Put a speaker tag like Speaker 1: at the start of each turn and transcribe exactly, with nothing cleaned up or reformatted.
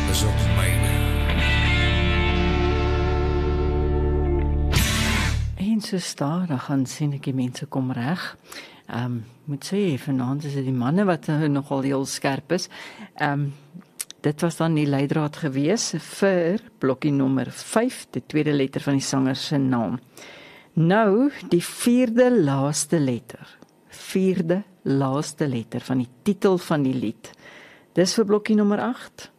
Speaker 1: is ook myne.
Speaker 2: En so stadig gaan sien ek die mense kom reg. Um, moet sê, vanaand is dit die manne wat uh, nogal heel skerp is. Um, dit was dan die leidraad gewees vir blokkie nommer vyf, die tweede letter van die sanger se naam. Nou, die vierde laaste letter. Vierde laaste letter van die titel van die lied. Dis vir blokkie nommer agt.